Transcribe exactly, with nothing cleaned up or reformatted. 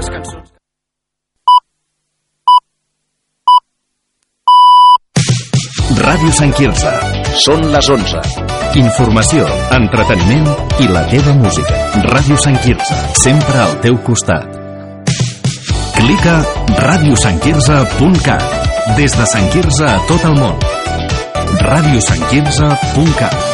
les cançons. Ràdio Sant Quirze. Són les onze. Informació, entreteniment i la teva música. Ràdio Sant Quirze, sempre al teu costat. Clica ràdio sant quirze punt cat. Des de Sant Quirze a tot el món. ràdio sant quirze punt cat.